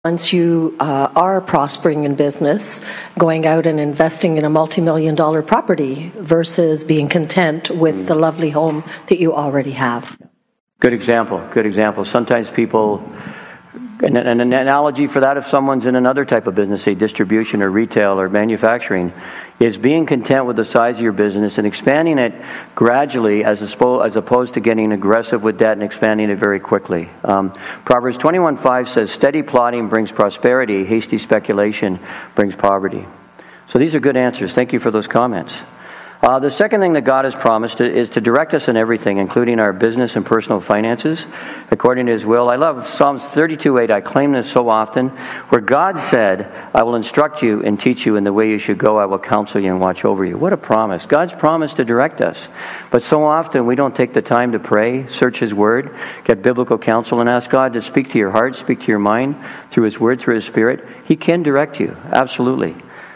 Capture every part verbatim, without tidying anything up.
Once you uh, are prospering in business, going out and investing in a multi-million dollar property versus being content with mm. the lovely home that you already have. Good example, good example. Sometimes people, and an analogy for that, if someone's in another type of business, say distribution or retail or manufacturing, is being content with the size of your business and expanding it gradually as opposed to getting aggressive with debt and expanding it very quickly. Um, Proverbs twenty-one five says, steady plotting brings prosperity, hasty speculation brings poverty. So these are good answers. Thank you for those comments. Uh, the second thing that God has promised is to direct us in everything, including our business and personal finances, according to His will. I love Psalms thirty-two eight. I claim this so often, where God said, I will instruct you and teach you in the way you should go. I will counsel you and watch over you. What a promise. God's promised to direct us. But so often we don't take the time to pray, search His Word, get biblical counsel, and ask God to speak to your heart, speak to your mind through His Word, through His Spirit. He can direct you. Absolutely.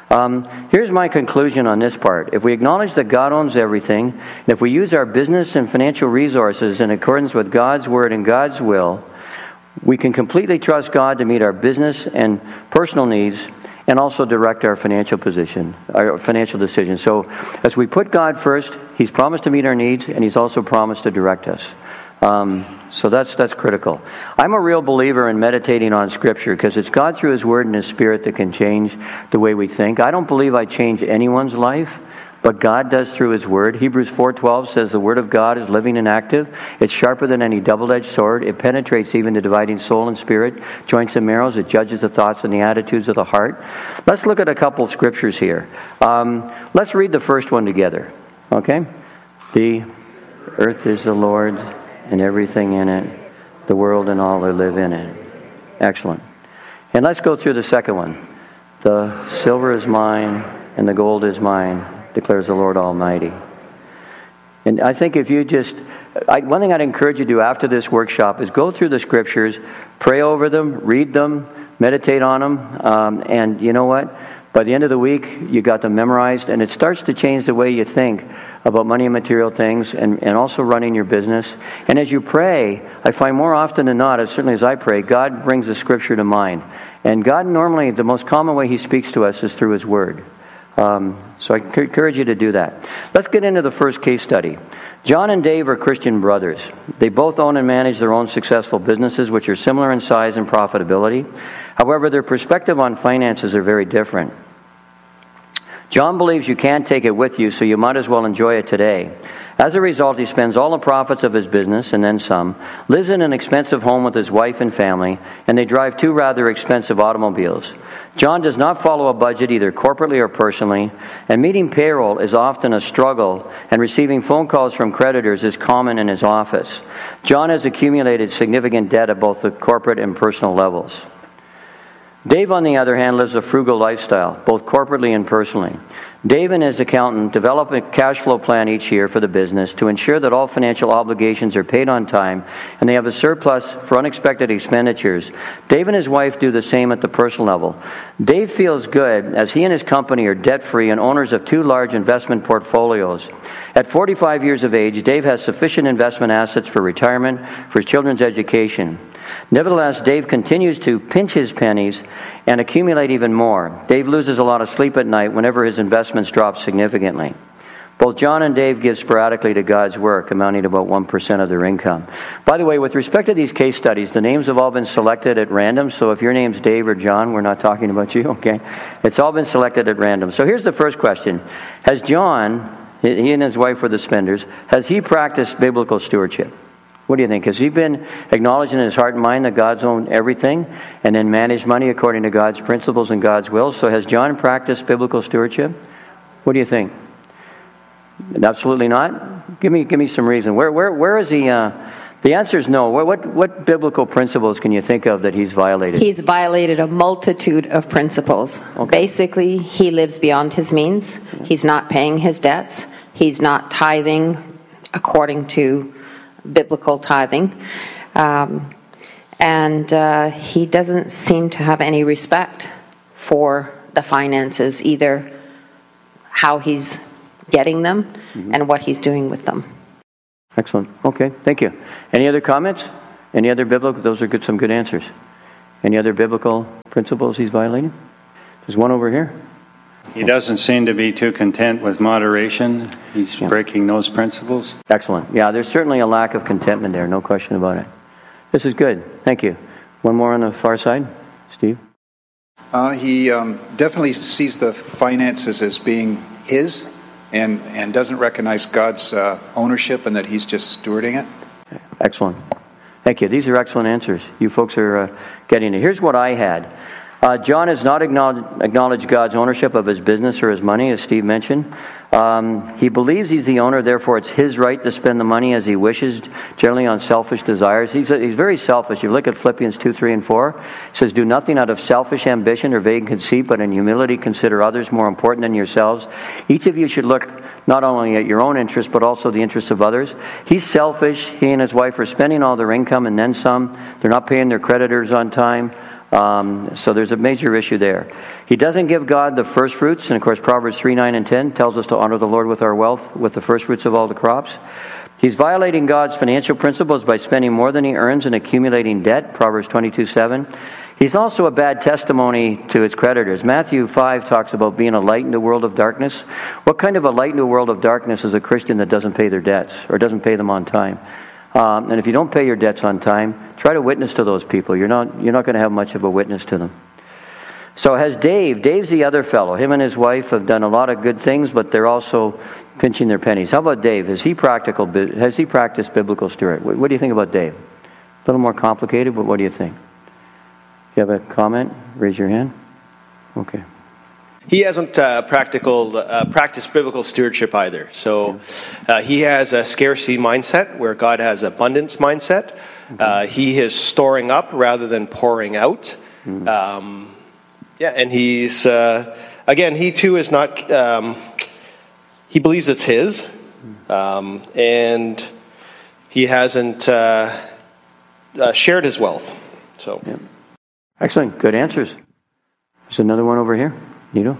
Um, here's my conclusion on this part. If we acknowledge that God owns everything, and if we use our business and financial resources in accordance with God's Word and God's will, we can completely trust God to meet our business and personal needs and also direct our financial position, our financial decisions. So as we put God first, He's promised to meet our needs, and He's also promised to direct us. Um, so that's that's critical. I'm a real believer in meditating on Scripture because it's God through His Word and His Spirit that can change the way we think. I don't believe I change anyone's life, but God does through His Word. Hebrews four twelve says the Word of God is living and active. It's sharper than any double-edged sword. It penetrates even to dividing soul and spirit, joints and marrows. It judges the thoughts and the attitudes of the heart. Let's look at a couple of scriptures here. Um, let's read the first one together. Okay? The earth is the Lord's, and everything in it, the world and all who live in it. Excellent. And let's go through the second one. The silver is mine, and the gold is mine, declares the Lord Almighty. And I think if you just, I, one thing I'd encourage you to do after this workshop is go through the Scriptures, pray over them, read them, meditate on them, um, and you know what? By the end of the week, you got them memorized, and it starts to change the way you think about money and material things, and, and also running your business. And as you pray, I find more often than not, as certainly as I pray, God brings the Scripture to mind. And God normally, the most common way He speaks to us is through His Word. Um, so I encourage you to do that. Let's get into the first case study. John and Dave are Christian brothers. They both own and manage their own successful businesses, which are similar in size and profitability. However, their perspective on finances are very different. John believes you can't take it with you, so you might as well enjoy it today. As a result, he spends all the profits of his business, and then some, lives in an expensive home with his wife and family, and they drive two rather expensive automobiles. John does not follow a budget either corporately or personally, and meeting payroll is often a struggle, and receiving phone calls from creditors is common in his office. John has accumulated significant debt at both the corporate and personal levels. Dave, on the other hand, lives a frugal lifestyle, both corporately and personally. Dave and his accountant develop a cash flow plan each year for the business to ensure that all financial obligations are paid on time and they have a surplus for unexpected expenditures. Dave and his wife do the same at the personal level. Dave feels good as he and his company are debt-free and owners of two large investment portfolios. At forty-five years of age, Dave has sufficient investment assets for retirement, for his children's education. Nevertheless, Dave continues to pinch his pennies and accumulate even more. Dave loses a lot of sleep at night whenever his investments drop significantly. Both John and Dave give sporadically to God's work, amounting to about one percent of their income. By the way, with respect to these case studies, the names have all been selected at random, so if your name's Dave or John, we're not talking about you, okay? It's all been selected at random. So here's the first question. Has John, he and his wife were the spenders, has he practiced biblical stewardship? What do you think? Has he been acknowledging in his heart and mind that God's owned everything and then managed money according to God's principles and God's will? So has John practiced biblical stewardship? What do you think? Absolutely not? Give me give me some reason. Where where where is he? Uh, the answer is no. What, what what biblical principles can you think of that he's violated? He's violated a multitude of principles. Okay. Basically, he lives beyond his means. He's not paying his debts. He's not tithing according to biblical tithing, um, and uh, he doesn't seem to have any respect for the finances, either how he's getting them mm-hmm. and what he's doing with them. Excellent. Okay, thank you. Any other comments? Any other biblical? Those are good. Some good answers. Any other biblical principles he's violating? There's one over here. He doesn't seem to be too content with moderation. He's Yeah. breaking those principles. Excellent. Yeah, there's certainly a lack of contentment there, no question about it. This is good. Thank you. One more on the far side. Steve? Uh, he um, definitely sees the finances as being his and, and doesn't recognize God's uh, ownership and that he's just stewarding it. Excellent. Thank you. These are excellent answers. You folks are uh, getting it. Here's what I had. Uh, John has not acknowledged, acknowledged God's ownership of his business or his money, as Steve mentioned. Um, he believes he's the owner, therefore it's his right to spend the money as he wishes, generally on selfish desires. He's, he's very selfish. You look at Philippians two, three, and four. It says, do nothing out of selfish ambition or vague conceit, but in humility consider others more important than yourselves. Each of you should look not only at your own interests, but also the interests of others. He's selfish. He and his wife are spending all their income and then some. They're not paying their creditors on time. Um, so there's a major issue there. He doesn't give God the first fruits, and of course Proverbs three, nine, and ten tells us to honor the Lord with our wealth, with the first fruits of all the crops. He's violating God's financial principles by spending more than he earns and accumulating debt, Proverbs twenty-two, seven. He's also a bad testimony to his creditors. Matthew five talks about being a light in the world of darkness. What kind of a light in the world of darkness is a Christian that doesn't pay their debts or doesn't pay them on time? Um, and if you don't pay your debts on time, try to witness to those people. You're not you're not going to have much of a witness to them. So has Dave. Dave's the other fellow. Him and his wife have done a lot of good things, but they're also pinching their pennies. How about Dave? Has he practical? Has he practiced biblical steward? What, what do you think about Dave? A little more complicated, but what do you think? If you have a comment, raise your hand. Okay. He hasn't uh, practical uh, practiced biblical stewardship either. So uh, he has a scarcity mindset where God has abundance mindset. Uh, he is storing up rather than pouring out. Um, yeah, and he's uh, again, he too is not. Um, he believes it's his, um, and he hasn't uh, uh, shared his wealth. So, yeah. Excellent, good answers. There's another one over here. Nito?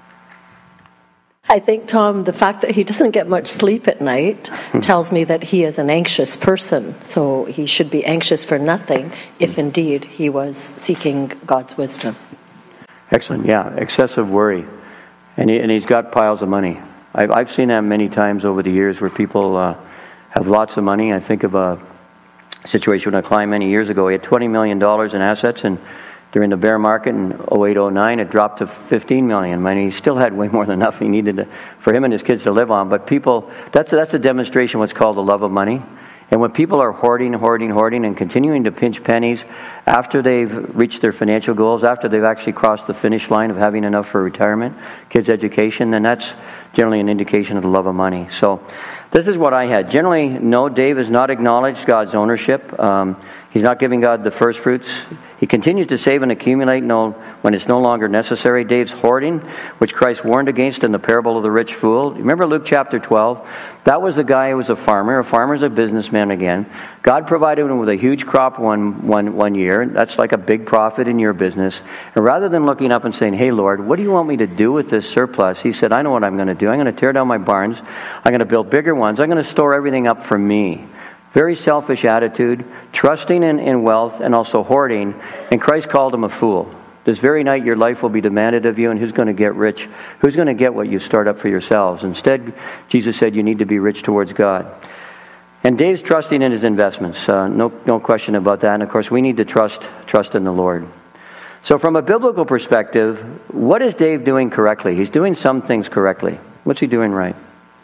I think, Tom, the fact that he doesn't get much sleep at night tells me that he is an anxious person. So he should be anxious for nothing if indeed he was seeking God's wisdom. Excellent, yeah. Excessive worry. And, he, and he's got piles of money. I've, I've seen that many times over the years where people uh, have lots of money. I think of a situation with a client many years ago. He had twenty million dollars in assets, and during the bear market in oh eight, oh nine, it dropped to fifteen million dollars. I mean, he still had way more than enough he needed to, for him and his kids to live on. But people, that's, that's a demonstration of what's called the love of money. And when people are hoarding, hoarding, hoarding, and continuing to pinch pennies after they've reached their financial goals, after they've actually crossed the finish line of having enough for retirement, kids' education, then that's generally an indication of the love of money. So this is what I had. Generally, no, Dave has not acknowledged God's ownership. Um, he's not giving God the first fruits. He continues to save and accumulate no, when it's no longer necessary. Dave's hoarding, which Christ warned against in the parable of the rich fool. Remember Luke chapter twelve? That was the guy who was a farmer. A farmer's a businessman again. God provided him with a huge crop one, one, one year. That's like a big profit in your business. And rather than looking up and saying, hey, Lord, what do you want me to do with this surplus? He said, I know what I'm going to do. I'm going to tear down my barns. I'm going to build bigger ones. I'm going to store everything up for me. Very selfish attitude, trusting in, in wealth, and also hoarding. And Christ called him a fool. This very night your life will be demanded of you, and who's going to get rich? Who's going to get what you start up for yourselves? Instead, Jesus said you need to be rich towards God. And Dave's trusting in his investments. Uh, no, no question about that. And of course, we need to trust, trust in the Lord. So from a biblical perspective, what is Dave doing correctly? He's doing some things correctly. What's he doing right?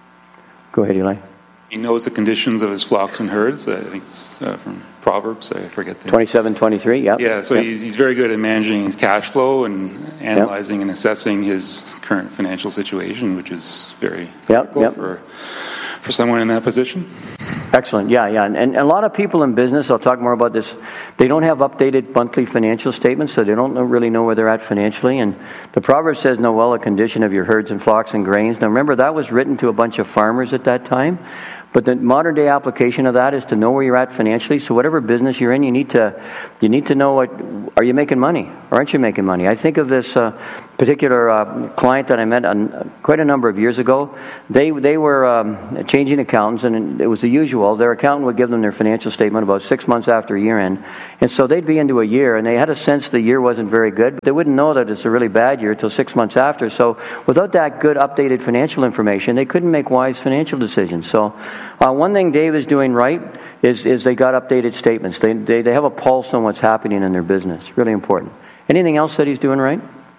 Go ahead, Eli. He knows the conditions of his flocks and herds. I think it's uh, from Proverbs. I forget the twenty-seven, twenty-three, yep. Yeah, so yep. he's, he's very good at managing his cash flow and analyzing yep. and assessing his current financial situation, which is very yep, critical yep. for for someone in that position. Excellent, yeah, yeah. And, and a lot of people in business, I'll talk more about this, they don't have updated monthly financial statements, so they don't know, really know where they're at financially. And the Proverbs says, know well the condition of your herds and flocks and grains. Now remember, that was written to a bunch of farmers at that time. But the modern day application of that is to know where you're at financially. So whatever business you're in, you need to you need to know what, are you making money? or aren't you making money? I think of this uh, particular uh, client that I met uh, quite a number of years ago. They they were um, changing accountants, and it was the usual. Their accountant would give them their financial statement about six months after year end, and so they'd be into a year, and they had a sense the year wasn't very good, but they wouldn't know that it's a really bad year until six months after. So without that good updated financial information, they couldn't make wise financial decisions. So uh, one thing Dave is doing right is is they got updated statements. They, they they have a pulse on what's happening in their business. Really important. Anything else that he's doing right?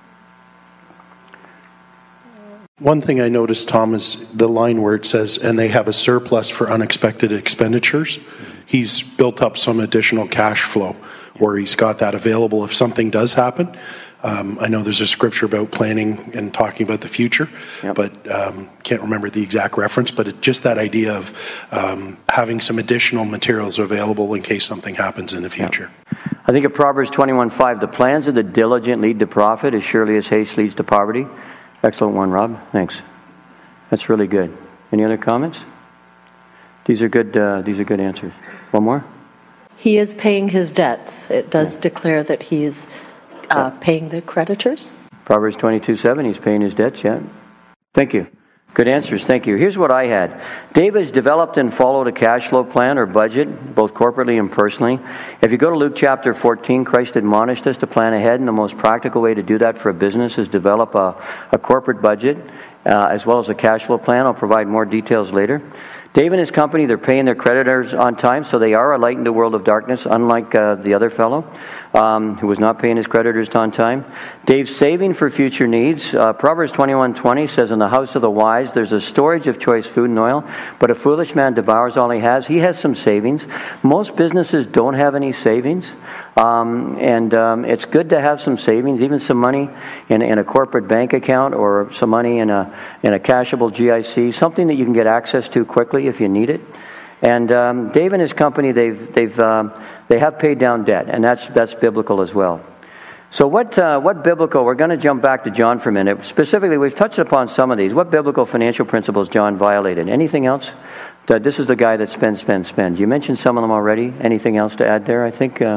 One thing I noticed, Tom, is the line where it says, and they have a surplus for unexpected expenditures. He's built up some additional cash flow where he's got that available if something does happen. Um, I know there's a scripture about planning and talking about the future, yep. but um, can't remember the exact reference, but it, just that idea of um, having some additional materials available in case something happens in the future. Yep. I think of Proverbs twenty-one five, the plans of the diligent lead to profit as surely as haste leads to poverty. Excellent one, Rob. Thanks. That's really good. Any other comments? These are good. Uh, these are good answers. One more. He is paying his debts. It does yeah. declare that he is uh, paying the creditors. Proverbs twenty-two seven. He's paying his debts. Yeah. Thank you. Good answers. Thank you. Here's what I had. David's developed and followed a cash flow plan or budget, both corporately and personally. If you go to Luke chapter fourteen, Christ admonished us to plan ahead, and the most practical way to do that for a business is develop a, a corporate budget uh, as well as a cash flow plan. I'll provide more details later. Dave and his company, they're paying their creditors on time, so they are a light in the world of darkness, unlike uh, the other fellow um, who was not paying his creditors on time. Dave's saving for future needs. Uh, Proverbs twenty-one twenty says, in the house of the wise, there's a storage of choice food and oil, but a foolish man devours all he has. He has some savings. Most businesses don't have any savings. Um, and um, it's good to have some savings, even some money in, in a corporate bank account or some money in a in a cashable G I C, something that you can get access to quickly if you need it. And um, Dave and his company, they've they've um, they have paid down debt, and that's that's biblical as well. So what uh, what biblical? We're going to jump back to John for a minute. Specifically, we've touched upon some of these. What biblical financial principles John violated? Anything else? Uh, this is the guy that spends, spends, spends. You mentioned some of them already. Anything else to add there? I think. Uh,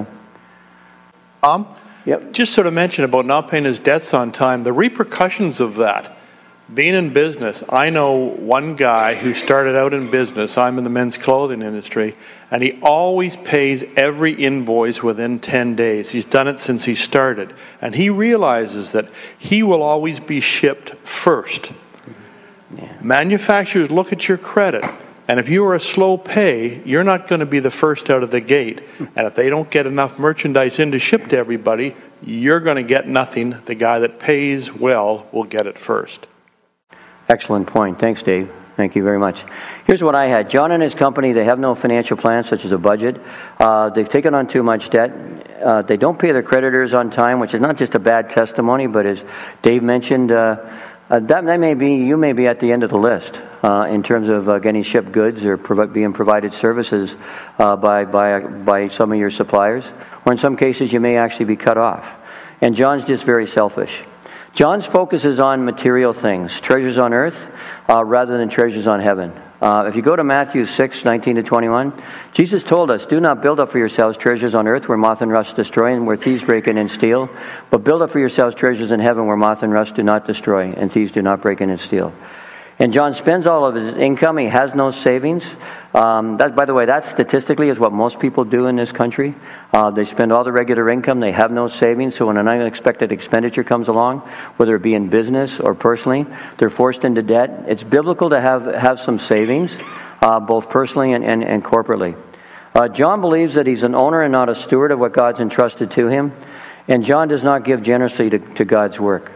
Um, yep. Just sort of mention about not paying his debts on time, the repercussions of that. Being in business, I know one guy who started out in business, I'm in the men's clothing industry, and he always pays every invoice within ten days. He's done it since he started. And he realizes that he will always be shipped first. Yeah. Manufacturers look at your credit. And if you are a slow pay, you're not going to be the first out of the gate. And if they don't get enough merchandise in to ship to everybody, you're going to get nothing. The guy that pays well will get it first. Excellent point. Thanks, Dave. Thank you very much. Here's what I had. John and his company, they have no financial plan, such as a budget. Uh, they've taken on too much debt. Uh, they don't pay their creditors on time, which is not just a bad testimony, but as Dave mentioned, uh, uh, that, that may be, you may be at the end of the list. Uh, in terms of uh, getting shipped goods or prov- being provided services uh, by, by, by some of your suppliers. Or in some cases, you may actually be cut off. And John's just very selfish. John's focus is on material things, treasures on earth, uh, rather than treasures on heaven. Uh, if you go to Matthew six nineteen to twenty-one, Jesus told us, do not build up for yourselves treasures on earth where moth and rust destroy and where thieves break in and steal, but build up for yourselves treasures in heaven where moth and rust do not destroy and thieves do not break in and steal. And John spends all of his income. He has no savings. Um, that, by the way, that statistically is what most people do in this country. Uh, they spend all the regular income. They have no savings. So when an unexpected expenditure comes along, whether it be in business or personally, they're forced into debt. It's biblical to have, have some savings, uh, both personally and, and, and corporately. Uh, John believes that he's an owner and not a steward of what God's entrusted to him. And John does not give generously to, to God's work.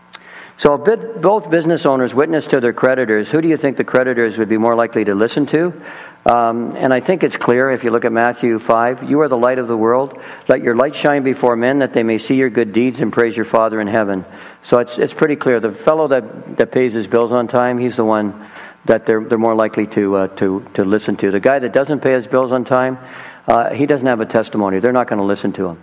So if both business owners witness to their creditors, who do you think the creditors would be more likely to listen to? Um, and I think it's clear if you look at Matthew five, you are the light of the world. Let your light shine before men that they may see your good deeds and praise your Father in heaven. So it's it's pretty clear. The fellow that, that pays his bills on time, he's the one that they're they're more likely to uh, to to listen to. The guy that doesn't pay his bills on time, uh, he doesn't have a testimony. They're not going to listen to him.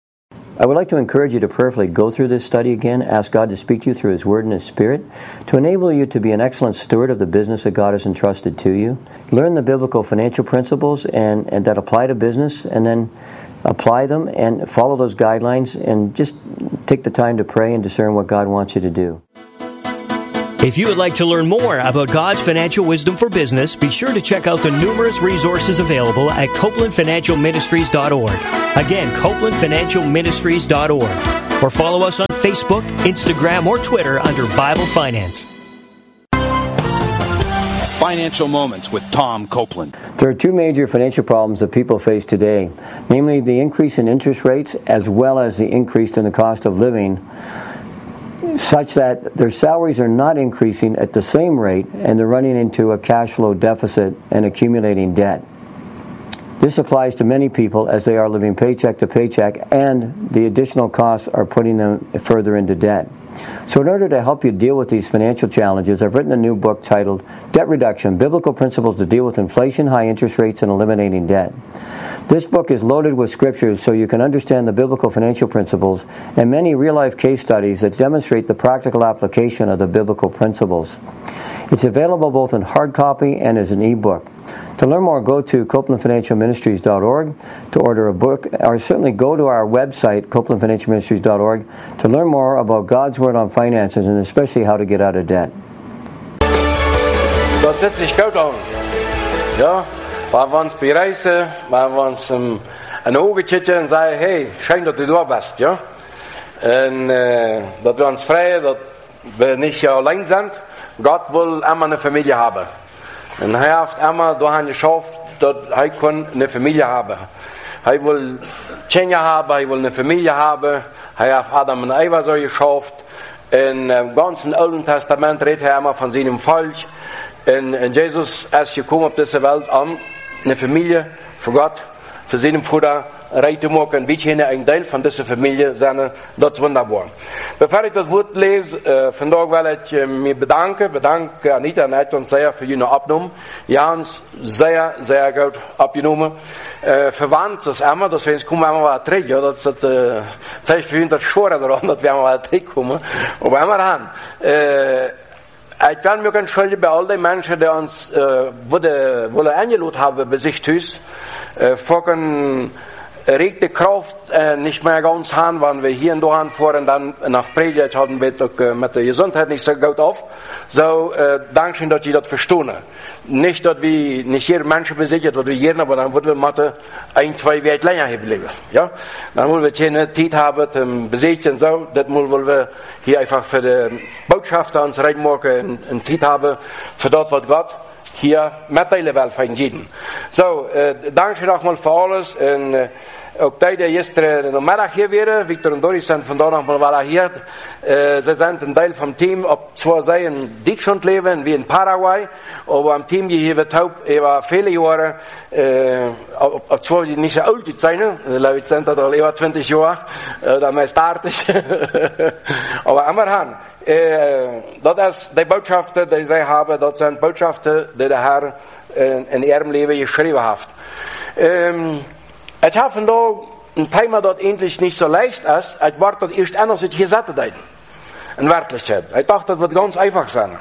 I would like to encourage you to prayerfully go through this study again, ask God to speak to you through His Word and His Spirit, to enable you to be an excellent steward of the business that God has entrusted to you. Learn the biblical financial principles and, and that apply to business, and then apply them and follow those guidelines, and just take the time to pray and discern what God wants you to do. If you would like to learn more about God's financial wisdom for business, be sure to check out the numerous resources available at Copeland Financial Ministries dot org. Again, Copeland Financial Ministries dot org. Or follow us on Facebook, Instagram, or Twitter under Bible Finance. Financial Moments with Tom Copeland. There are two major financial problems that people face today, namely the increase in interest rates as well as the increase in the cost of living, such that their salaries are not increasing at the same rate, and they're running into a cash flow deficit and accumulating debt. This applies to many people as they are living paycheck to paycheck, and the additional costs are putting them further into debt. So in order to help you deal with these financial challenges, I've written a new book titled Debt Reduction: Biblical Principles to Deal with Inflation, High Interest Rates, and Eliminating Debt. This book is loaded with scriptures so you can understand the biblical financial principles and many real-life case studies that demonstrate the practical application of the biblical principles. It's available both in hard copy and as an e-book. To learn more, go to Copeland Financial Ministries dot org to order a book, or certainly go to our website, Copeland Financial Ministries dot org, to learn more about God's Word on finances and especially how to get out of debt. Dat zet zich koud aan. Ja, waar we ons bereizen, waar we ons um, een ogen zitten en zeggen, hey, schijn dat u daar bent, ja. En uh, dat we ons vrijen, dat we niet alleen zijn. God wil immer eine Familie haben. Und er hat immer daran geschafft, dass er eine Familie haben kann. Er will Kinder haben, er will eine Familie haben. Er hat Adam und Eva so geschafft. In dem ganzen Alten Testament redet er immer von seinem Volk. Und, und Jesus ist gekommen auf diese Welt an, eine Familie für Gott, für seinen Vater recht zu machen. Wie ich ein Teil von dieser Familie sein, das ist wunderbar. Bevor ich das Wort lese, äh, von da will ich äh, mich bedanken. Bedanke Anita und hat uns sehr für Ihre Abnahme. Ja, uns sehr, sehr gut abgenommen. Äh, verwandt das immer, deswegen kommen wir immer mal zurück. Ja, das ist äh, vielleicht für uns schwerer daran, dass wir mal zurückkommen. Aber immer an. Äh, Ich will mich entschuldigen bei all den Menschen, die uns äh, wurde, wurde eingeladen haben bei sich Hus. Äh, Vorhin regte Kraft äh, nicht mehr ganz haben, wenn wir hier in Dohan fahren, dann nach Predigt hatten wir doch, äh, mit der Gesundheit nicht so gut auf. So, äh, danke schön, dass Sie das verstehen. Nicht, dass wir nicht jeder Mensch besichert, was wir hier, aber dann würden wir mal ein, zwei Wert länger hier bleiben. Ja? Dann wollen wir keine Zeit haben, zum Besichtigen, so. Das wollen wir hier einfach für die Botschafter uns reinmachen, und Zeit haben, für das, was Gott hier mitteilen will von jeden. So, äh, danke nochmal für alles. Und, äh, ook die die gisteren namiddag hier waren, Victor en Doris zijn vandaag nog wel hier. Uh, ze zijn een deel van het team op zwei zij in Deutschland leven, wie in Paraguay. Aber am Team hier wird Haupt, über viele Jahre, uh, op, op zwei die nicht so alt zijn, uh, ich sind das al über zwanzig Jahre, uh, dat mij start is. Aber immer han. Uh, dat is die Botschaften, die zij hebben, dat zijn Botschaften, die de Herr in, in ihrem Leben geschrieben hat. Um, Ich habe vandaag ein Thema, das endlich nicht so leicht ist. Ich war das erst anders, als ich hier satte. In Wirklichkeit. Ich dachte, das wird ganz einfach sein.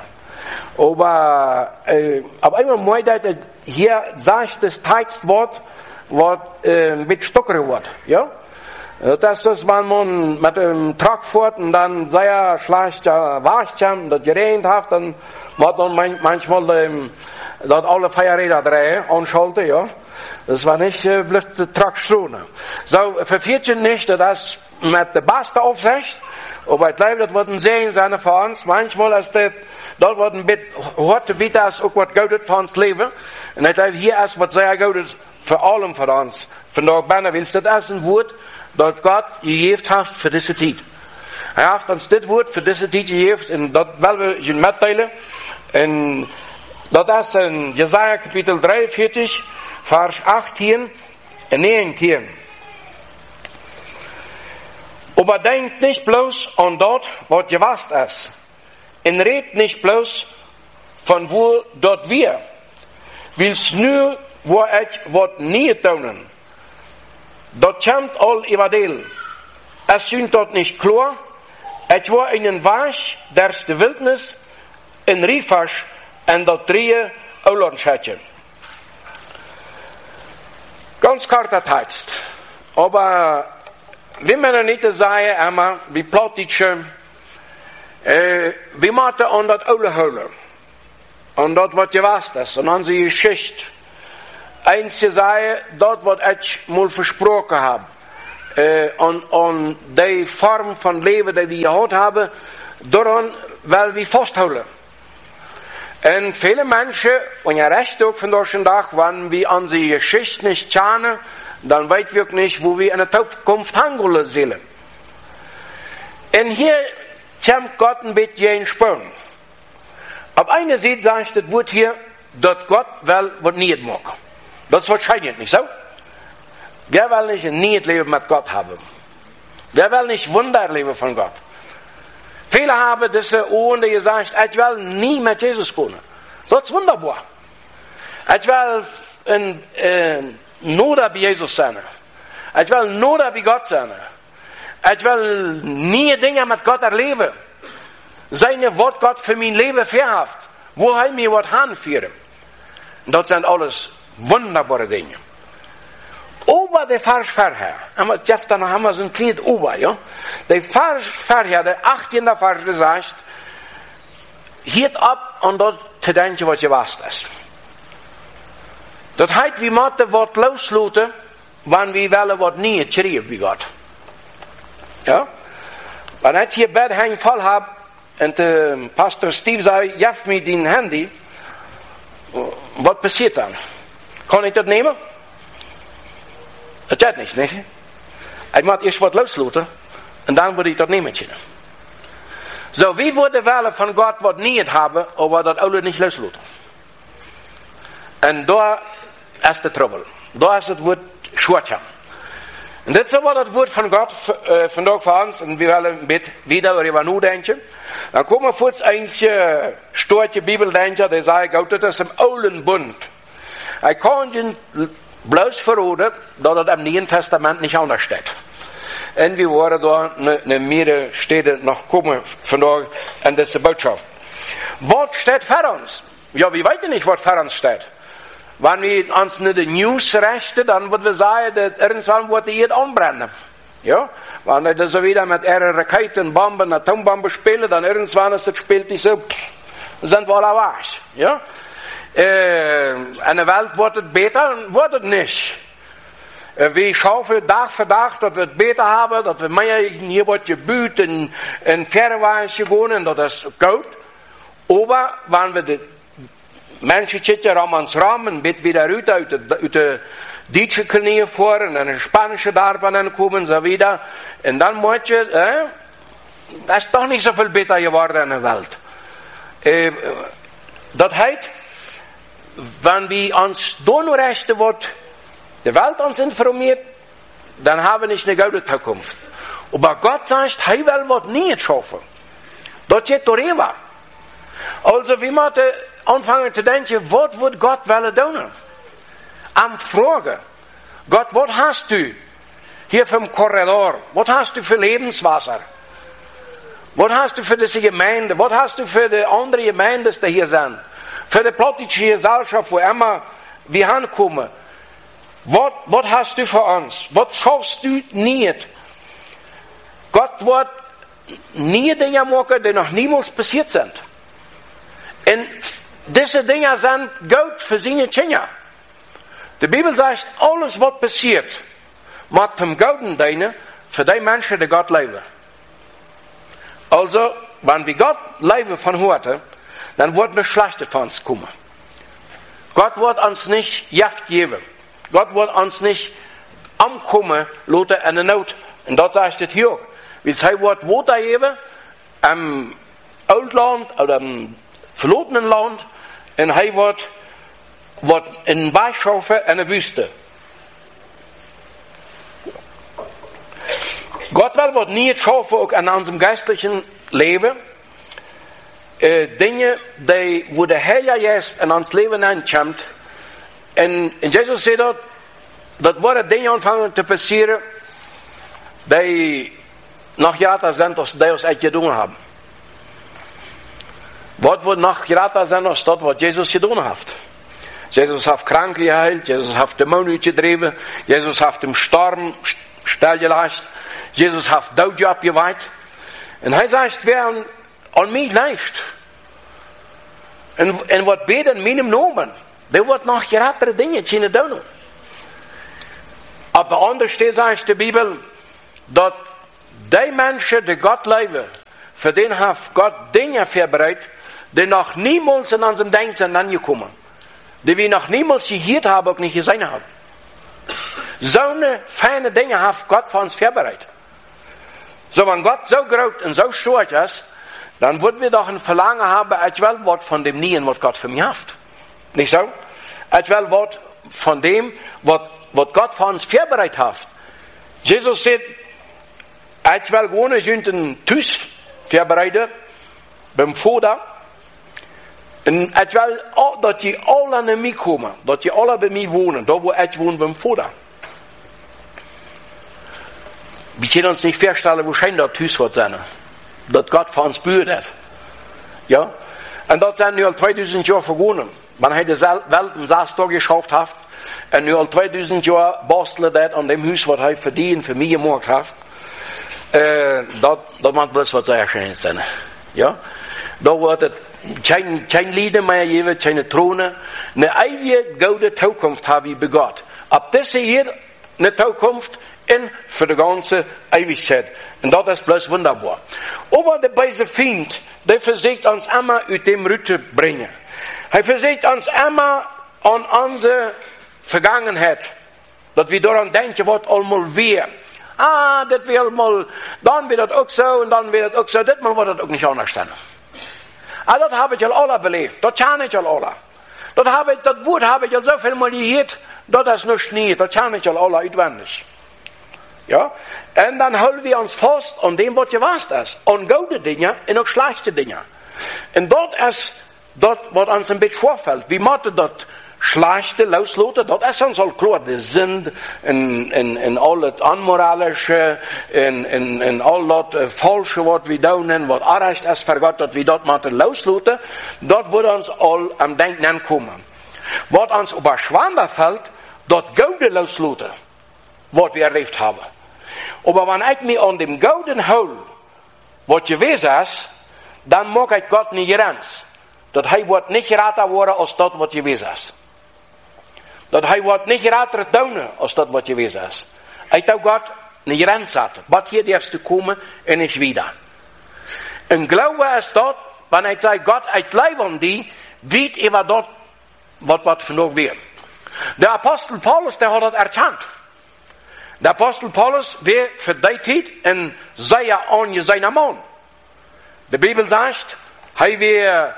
Aber, äh, auf einmal meinte ich, hier sagt das Textwort, was äh, mit Stocker wird. Ja? Das ist, wenn man mit dem Truck fährt und dann sehr schlecht äh, Waschchen, das geregnet hat, dann wird man manchmal ähm, dat alle Feierräder drehen anschalten, ja. Das war nicht äh, bloß der Truckstrohne. So, verfehlt sich nicht, das mit der beste Aufsicht, aber ich glaube, das wird ein Segen sein für uns. Manchmal ist das, das wird ein bisschen, heute wird das auch was Gutes für uns leben. Und ich glaube, hier ist was sehr Gutes für allem für uns. Von da bin willst du das ein Wort, das Gott gegeben hat für diese Zeit. Er hat uns das Wort für diese Zeit gegeben, und das wollen wir Ihnen mitteilen. Und das ist in Jesaja Kapitel dreiundvierzig, Vers achtzehn und neunzehn. Aber denkt nicht bloß an dort, was gewast ist. Und redet nicht bloß von wo dort wir. Willst nur, wo ich was nie tun. Dort kommt all überdeel. Es sind dort nicht klar. Ich war in den Wasch der Wildnis in Rifasch en dat drieën Olandschatje. Ganz korter Text. Aber wenn man nicht sagen, immer, wie Plattdeutsche, äh, wie machen an das Oule Höhle? Und dort, was ihr was das, und an die Geschichte. Eins zu sagen, dort, was ich mal versprochen habe, äh, und, und die Form von Leben, die wir gehört haben, daran, weil wir festhalten. Und viele Menschen, und ja recht auch von deutschen Tag, wenn wir an die Geschichte nicht kennen, dann weit wir nicht, wo wir in der Zukunft handeln sollen. Und hier kommt Gott ein bisschen Sprung. Auf einer Seite sagt das Wort hier, dass Gott will, was nicht mag. Das ist wahrscheinlich nicht so. Wer will nicht ein Nicht-Leben mit Gott haben? Wer will nicht Wunderleben von Gott? Viele haben diese Ohren, die gesagt, ich will nie mit Jesus gehen. Das ist wunderbar. Ich will in, in nur bei Jesus sein. Ich will nur bei Gott sein. Ich will nie Dinge mit Gott erleben. Seine Wort Gott für mein Leben verhaft. Wo er mir was anführen. Das sind alles wunderbare Dinge. Ober der Vers vorher, dann haben wir so ein kleines Ober, ja. Der Vers vorher, der achtzehnte Vers sagt, hielt ab und dort zu denken, was ihr was ist. Das heißt, wie man das Wort loslassen, wenn wir wollen, was nie schreiben wie Gott. Ja? Wenn ich hier Bett hängen voll habe, und der Pastor Steve sagt, jaff mir dein Handy, was passiert dann? Kann ich das nehmen? Das geht nicht, nicht? Ich muss erst was loslassen, und dann würde ich das nehmen können. So, wie würde wählen von Gott, was nicht haben, aber das alle nicht loslassen? Und da ist der Trouble. Da ist das Wort schwarz. Und das ist aber das Wort von Gott, äh, von Gott für uns, und wir wollen mit wieder darüber nachdenken. Dann kommen wir kurz ein äh, Storche Bibeldenker, der sagt, Gott, das ist im Alten Bund. Ich kann ihn bloß verraten, dass das im Neuen Testament nicht anders steht. Und wir wollen da eine, eine mehrere Städte noch kommen, von da an diese Botschaft. Was steht für uns? Ja, wir wissen nicht, was für uns steht. Wenn wir uns nicht die News rechten, dann würden wir sagen, dass irgendwann wird die Erde anbrennen. Ja? Wenn wir so wieder mit ihren Raketen, Bomben, Atombomben spielen, dann irgendwann ist das Spiel nicht so, sind wir alle was. Ja? Äh, in der Welt wird es besser, wird es nicht. Äh, wir schaffen Tag für Tag, dass wir es besser haben, dass wir mehr, hier wird gebüht, in, in Fährweise gehen, das ist gut. Aber, wenn wir die Menschen zitten om ons ramen, bid wieder uit, uit de, uit de Duitse knieën voor, en de Spanische daarbij komen, zo wieder. En dan moet je, eh, dat is toch niet zoveel beter geworden in de wereld. Eh, dat heet, wenn wir uns doorrechten wordt, de Welt ons informiert, dann haben wir nicht eine gute Zukunft. Aber Gott sagt, hij will wat niet schaffen. Dat geht darüber. Also, wie man anfangen zu denken, was wird Gott wollen tun? Am Fragen. Gott, was hast du hier vom Korridor? Was hast du für Lebenswasser? Was hast du für diese Gemeinde? Was hast du für die anderen Gemeinden, die hier sind? Für die politische Gesellschaft, wo immer wir ankommen. Was, was hast du für uns? Was schaffst du nicht? Gott wird nie Dinge machen, die noch niemals passiert sind. Und diese Dinge sind gut für seine Kinder. Die Bibel sagt, alles was passiert, macht dem Guten dienen für die Menschen, die Gott leben. Also, wenn wir Gott leben von heute, dann wird mir Schlechte von uns kommen. Gott wird uns nicht Jaft geben. Gott wird uns nicht ankommen, lassen in der Not. Und dort sagt es hier, wie es wird Wasser geben, im Oldland oder im verlorenen Land, und er wird, wird in Weichschaufel in der Wüste. Gott will was nie schaffen, auch in unserem geistlichen Leben, äh, Dinge, die, wo der Heilige Geist in uns Leben hineinkommt. Und, und Jesus sagt dort, das werden Dinge anfangen zu passieren, die noch Jahre sind, als die uns echt getan haben. Was wird noch gratis sein als das, was Jesus getan hat? Jesus hat Kranke geheilt, Jesus hat Dämonen gedreven, Jesus hat dem Storm Stell dir leicht, Jesus hat Dood abgeweiht. Und er sagt, wer an, an mich lebt, und, und wat beter in meinem Namen, der wird noch gerattere Dinge können tun. Aber anders steht sagt die Bibel, dass die Menschen, die Gott leben, für den hat Gott Dinge vorbereitet, die noch niemals in unserem Denken sind angekommen. Die wir noch niemals gehört haben und nicht gesehen haben. So eine feine Dinge hat Gott für uns vorbereitet. So, wenn Gott so groß und so stark ist, dann würden wir doch ein Verlangen haben, ich will was von dem Nien, was Gott für mich hat. Nicht so? Ich will was von dem, was, was Gott für uns vorbereitet hat. Jesus sagt, ich will ohne Sünden Tüß vorbereiten, beim Vater. Und ich will auch, dass die alle an mich kommen, dass die alle bei mir wohnen, da wo ich wohne beim Vater. Wir können uns nicht vorstellen, wo schön das Tüß wird sein. Dass Gott für uns bürdet. Ja? Und das sind nur zweitausend Jahre vergangen. Man hat die Welt in sechs Tagen geschafft hat. Und nur zweitausend Jahre bastelt das an dem Haus, was er verdient, für mich gemacht hat. Äh, das, das macht bloß was sehr Schönes sein. Ja? Da wird es kein, kein Lieder mehr geben, keine Throne. Eine ewige, gute Zukunft habe ich begott. Ab dieser hier eine Zukunft in für die ganze Ewigkeit. Und das ist bloß wunderbar. Aber der böse Feind, der versucht uns immer aus dem Rüte bringen. Er versucht uns immer an unsere Vergangenheit, dass wir daran denken, was einmal wir. Ah, das wird mal, dann wird das auch so und dann wird das auch so, das mal wird das auch nicht anders sein. Ah, das habe ich ja alle belebt, das kann ich ja alle. Das habe ich, das Wort habe ich ja so viel mal gehört, das ist nicht nie, das kann ich ja alle auswendig. Ja? Und dann halten wir uns fest an dem, was gewusst ist. An gute Dinge und auch schlechte Dinge. Und dort ist das, was uns ein bisschen vorfällt. Wie macht das schlechte loslassen? Das ist uns all klar. Die Sünde, in, in, in all das Unmoralische, in, in, in all das Falsche, was wir tun, was Unrecht ist für Gott, dass wir dort machen loslassen. Dort wird uns all am Denken ankommen. Was uns über Schwander fällt, dort gute loslassen, was wir erlebt haben. Aber wenn ich mich an dem Gouden hol, was gewesen ist, dann mag ich Gott nicht grenzen. Dat hij wordt niet geraten worden als dat wat gewesen is. Dat hij wordt niet geraten doen als dat wat gewesen is. Hij heeft Gott niet grenzen zetten. Wat hier eerst te komen en is wieder. En glauben is dat, wanneer ik zeg Gott, ik leef aan die, weet over dat wat wat vandaag weer. De apostel Paulus, der hat dat erkannt. De apostel Paulus weer voor die tijd en zei aan je zijn man. De Bibel zegt, hij weer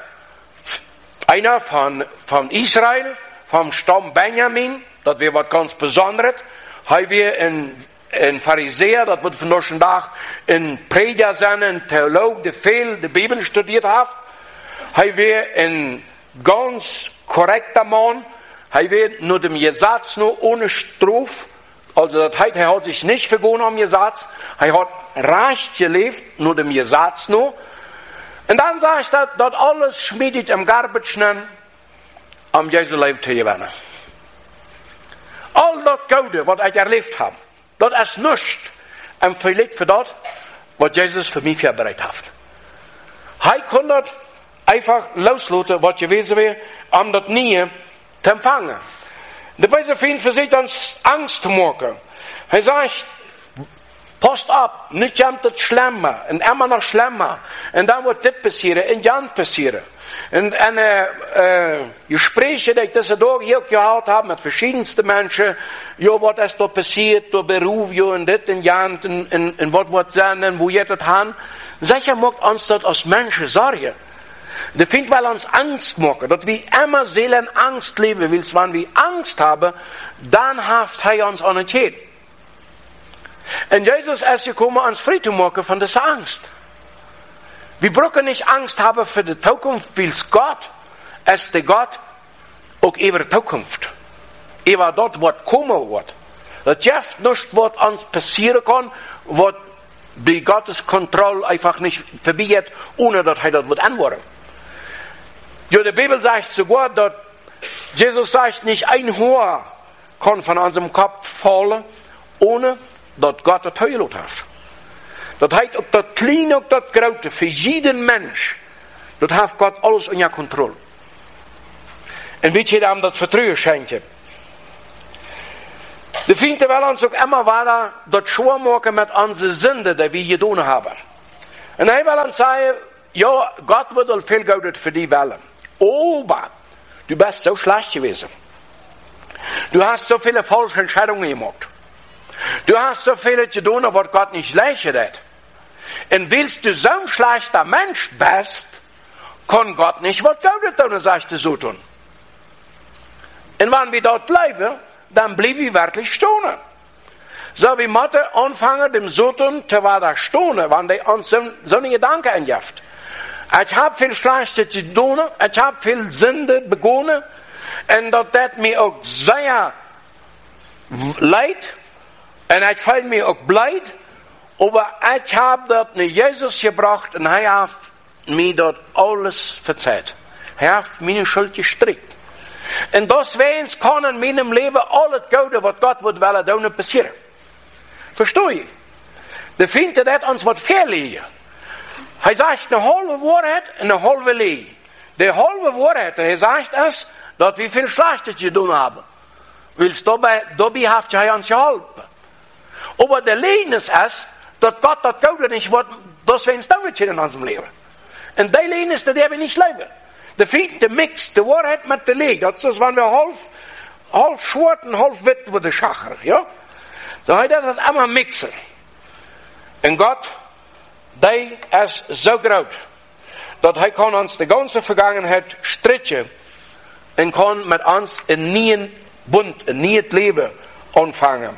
einer von, von Israel, vom Stamm Benjamin, das wäre was ganz Besonderes. Hij weer een, een Pharisäer, dat wordt vandaag dag een Prediger zijn, een Theoloog, die veel de Bibel studiert heeft. Hij weer een ganz korrekter man. Hij weer nur dem Gesetz, nur ohne Struf. Also das heißt, er hat sich nicht vergeben am Gesetz. Er hat recht gelebt, nur dem Gesetz nur. Und dann sage ich, dass das alles schmiedet am Garbetschnen, am Jesu Leben zu gewinnen. All das Gute, was ich erlebt habe, das ist nichts im Vergleich für das, was Jesus für mich vorbereitet hat. Er kann das einfach loslassen, was gewesen wäre, um das nie zu empfangen. Der böse Feind versucht uns Angst zu machen. Er sagt, passt ab, nicht kommt das schlimmer und immer noch schlimmer. Und dann wird das passieren und das passieren. Und eine äh, Gespräche, die ich diese Tage hier gehabt habe mit verschiedensten Menschen, ja, was ist da passiert, der Beruf, ja, und das und das und, und, und was wird sein, und wo geht das hin. Sicher macht uns das als Menschen Sorge. Der Feind will uns Angst machen, dass wir immer Seelen Angst leben, weil wenn wir Angst haben, dann haft er uns an den Tod. Und Jesus ist gekommen, uns frei zu machen von dieser Angst. Wir brauchen nicht Angst haben für die Zukunft, weil es Gott ist der Gott auch über die Zukunft. Über dort, was kommen wird. Das ist nicht, was uns passieren kann, was die Gottes Kontrolle einfach nicht verbietet, ohne dass er das wird antworten. Ja, die Bibel sagt sogar, dass Jesus sagt, nicht ein Haar kann von unserem Kopf fallen, ohne dat Gott het heilig heeft. Dat heet ook dat kleine, ook dat grote, voor jeden mens. Dat heeft God alles in je controle. En weet je daarom dat vertrouwen schenkt? De vrienden willen ons ook immer weiter dat schwer maken met onze Sünde, die wir gedaan hebben. En hij wil ons zeggen, ja, Gott wird al viel Geld für die willen. Aber, du bist so schlecht gewesen. Du hast so viele falsche Entscheidungen gemacht. Du hast so viele getan, was Gott nicht leistet hat. Und willst du so ein schlechter Mensch bist, kann Gott nicht was Geld tun, sagst du so tun. Und wenn wir dort bleiben, dann bleiben wir wirklich stehen. So wie Mathe anfangen, dem so tun, zu war stehen, wenn die uns so, so eine Gedanken einjaft. Ich habe viel Schlechtes getan, ich habe viel Sünde begonnen, und das tut mir auch sehr leid, und ich fühle mir auch leid, aber ich habe dort nicht Jesus gebracht, und er hat mir dort alles verzeiht. Er hat meine Schuld gestrickt. Und deswegen kann in meinem Leben alles Gute, was Gott wird wollen, da nicht passieren. Verstehe ich? Der Feind hat uns was verlegen. Er sagt eine halbe Wahrheit und eine halbe Lehre. Die halbe Wahrheit, er sagt es, dass wir viel Schlechtes getan haben. Weil dabei, dabei hat er uns geholfen. Aber der Lehre ist es, dass Gott das Gute nicht wird, deswegen ist das nicht in unserem Leben. Und die Lehre ist, der wir nicht leben. Der Feind, der mixt, die Wahrheit mit der Lehre. Das ist, wenn wir halb, halb schwarz und halb wit wo der Schacher, ja? So hat er das immer mixen. Und Gott, der ist so groß, dass er kann uns die ganze Vergangenheit stretchen und kann mit uns ein neuen Bund, ein neues Leben anfangen.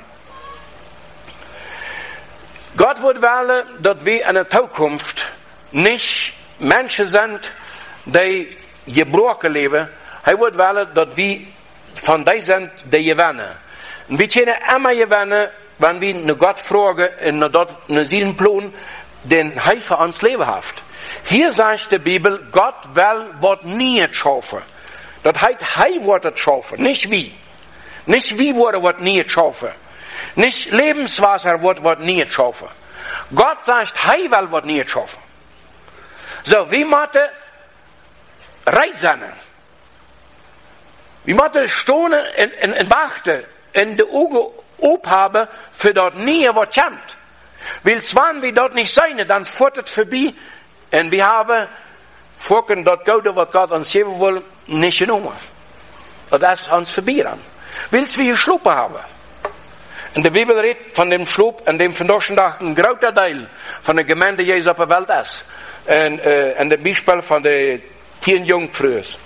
Gott wird wollen, dass wir in der Zukunft nicht Menschen sind, die gebrochen leben. Er wird wollen, dass wir von denen sind, die gewinnen. Und wir können immer gewinnen, wenn wir nach Gott fragen und nach, dort, nach seinen Plan, den er für uns Leben hat. Hier sagt die Bibel, Gott will was nie schaffen. Das heißt, er wird es schaffen, nicht wie. Nicht wie wurde was nie schaffen. Nicht Lebenswasser wird was nie schaffen. Gott sagt, er will was nie schaffen. So, wie müssen reit sein. Wie müssen stehen und, und, und warten und die Augen aufhaben, für dort nie was kommt. Weil wenn wir dort nicht sein, dann fährt es vorbei und wir haben vorhin dort Gute, was Gott uns geben will, nicht genommen. Und das ist uns vorbei dann. Weil wir geschlafen haben. Und die Bibel redet von dem Schlaf, an dem von Tag ein großer Teil von der Gemeinde Jesus auf der Welt ist. Und, äh, und dem Beispiel von der Tien Jungfrühs.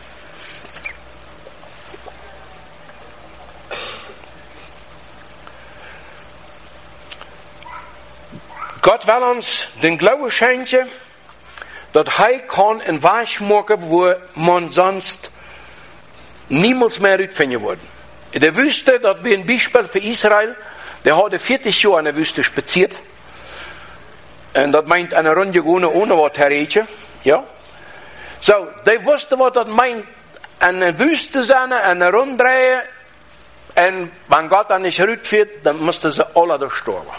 Gott will uns den Glauben schenken, dass er kann ein Weg machen, wo man sonst niemals mehr rausfinden würde. In der Wüste, das wäre ein Beispiel für Israel, der hat vierzig Jahre in der Wüste spaziert. Und das meint eine Runde ohne, ohne was herreden. Ja? So, die wussten, was das meint, eine Wüste sein, eine Runde drehen, und wenn Gott dann nicht rausführt, dann mussten sie alle durchstorben.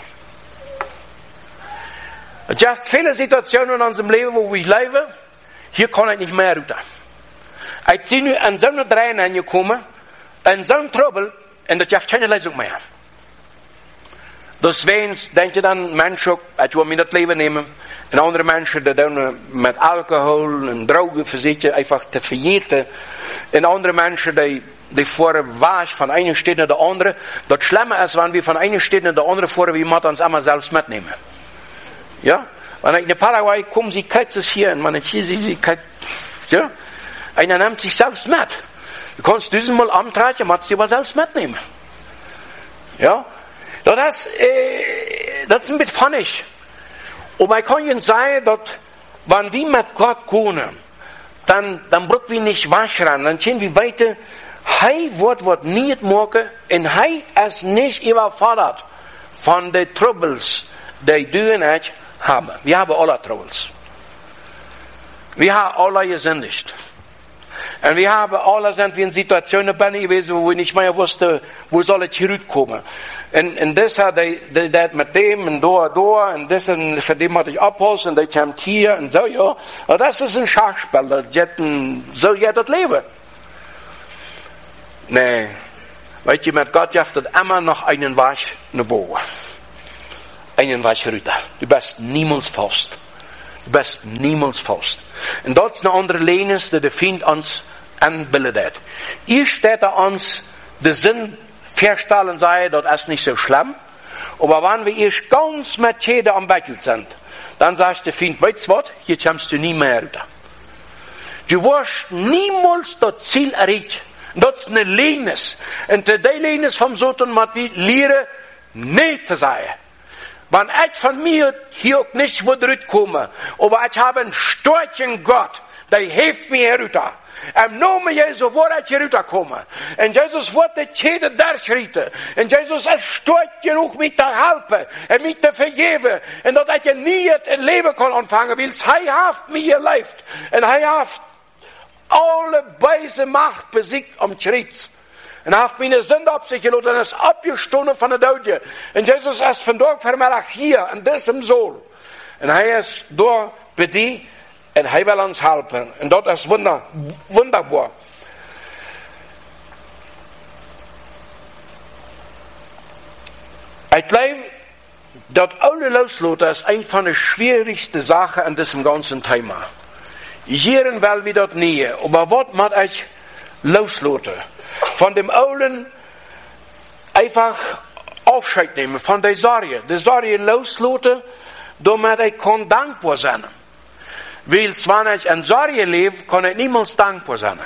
Es gibt viele Situationen in unserem Leben, wo wir leben, hier kann ich nicht mehr raus. Ich bin an so eine Drehen angekommen, in so einem Trouble, und das gibt keine Lösung mehr. Deswegen denken dann Menschen, ich will mir das Leben nehmen, und andere Menschen, die dann mit Alkohol und Drogen versuchen, einfach zu verjeten, und andere Menschen, die, die fahren wasch von einer Stadt in der andere. Das Schlimme ist, wenn wir von einer Stadt in der andere fahren, wir müssen uns immer selbst mitnehmen. Ja? Wenn ich in Paraguay komme, sie kriegt es hier, und man hier, sie, sie kriegt, ja? Einer nimmt sich selbst mit. Du kannst diesen Mal amtreten, musst du aber selbst mitnehmen. Ja? Das, äh, das ist ein bisschen funnig. Und ich kann Ihnen sagen, dass, wenn wir mit Gott gehen, dann, dann brauchen wir nicht waschen, dann können wir weiter, er wird was nicht machen, und er ist nicht überfordert von den Troubles, die du und ich haben. Wir haben alle Troubles. Wir haben alle gesündigt. Und wir haben alle sind wir in Situationen gewesen, wo wir nicht mehr wussten, wo soll ich zurückkommen. Und, und das hat er, das mit dem, und da, da, und das, und für dem hatte ich abgeholt, und der kommt hier, und so, ja. Aber das ist ein Schachspiel, das jetten, so geht das Leben. Nee. Weißt du, mit Gott jaft es immer noch einen Wasch, eine Boe. Einen Waschrüter. Du bist niemals fast. Du bist niemals fast. Und dort ist eine andere Lenes, die der Feind uns anbildet. Ihr steht da uns den Sinn verstellen sei, das ist nicht so schlimm. Aber wenn wir erst ganz mit Schäden am Bettel sind, dann sagt der Feind, weißt du was, hier kommst du nie mehr runter. Du wirst niemals das Ziel erreichen. Dat is een lenis. En te die lenis van zoten moet we leren nee te zijn. Want ik van mij hier ook niet wil uitkomen. Maar ik heb een starke God. Die heeft mij eruit. En noem Jezus wordt ik eruit komen. En Jezus wordt de tweede daar schieten. En Jezus is sterk genoeg mij te helpen. En mij te vergeven. En dat ik niet het leven kan ontvangen. Want hij heeft mij geleefd. En hij heeft alle böse Macht besiegt am Kreuz. Und er hat meine Sünde auf sich gelassen und ist abgestoßen von der Dode. Und Jesus ist von dort vermeldet hier, in diesem Sohl. Und er ist dort bei dir und er will uns helfen. Und dort ist wunder, wunderbar. Ich glaube, das alle loslassen ist eine von den schwierigsten Sachen an diesem ganzen Thema. Jeren will wir das nie. Aber was muss ich loslassen? Von dem Ollen einfach Aufscheid nehmen, von der Sorge. Die Sorge loslassen, damit ich kann dankbar sein. Weil, wenn ich in Sorge lebe, kann ich niemals dankbar sein.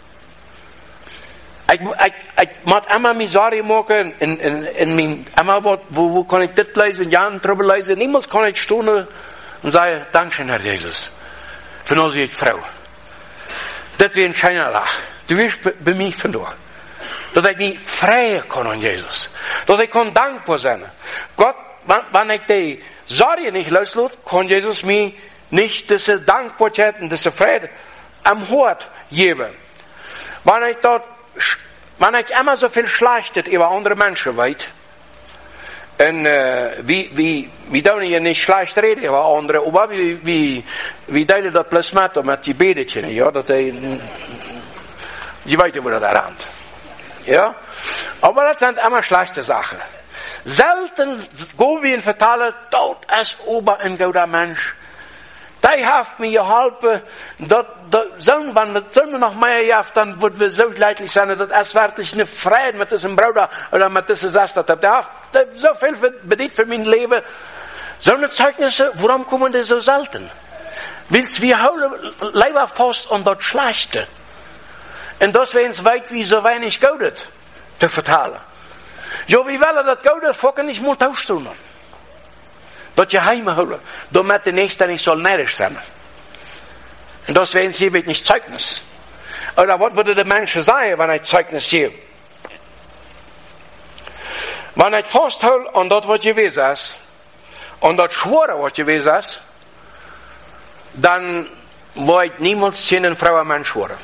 Ich, ich, ich muss immer meine Sorge machen, in, in, in mein, immer wo, wo kann ich das lesen, ja, drüber lesen, niemals kann ich stehen und sagen, Dankeschön, Herr Jesus. Von uns die Frau. Das wäre ein schöner Lach. Du wirst bei mir von dort. Dass ich mich freien kann an Jesus. Dass ich kann dankbar sein. Gott, wenn ich die Sorge nicht loslasse, kann Jesus mir nicht diese Dankbarkeit und diese Freude am Hort geben. Wenn ich dort, wenn ich immer so viel schlechtet über andere Menschen weiß, en uh, wie, wie, wie doen je niet slecht reden over anderen, maar wie, wie, wie delen dat plus met, met die bedetje, ja, dat hij, je weet hoe dat aanraamt. Ja? Aber das sind immer schlechte Sachen. Selten go wir in vertalen, tot is ober een guter Mensch. Die heeft mir geholpen, dat, dat, zullen we, zullen we nog meer jaft, dann würden wir so leidlich sein, dat es wirklich eine Freude mit diesem Bruder oder mit dieser Schwester hat. Der hat so viel bedient für mein Leben. So eine Zeugnisse, warum kommen die so selten? Weil wir holen lieber fast an das Schlechte. Und das wir uns weit wie so wenig Gutes zu vertalen. Jo, wie wollen das Gutes fokken nicht mal tauschen. Dat je heim houden, damit der Nächste nicht soll närrisch sein. Und das werden sie wird nicht Zeugnis. Oder was würde der Mensch sagen, wenn er Zeugnis gibt? Wenn er festhält an das, was gewesen ist, und das Schwore, was gewesen ist, dann wird niemals eine Frau ein Mensch schwören.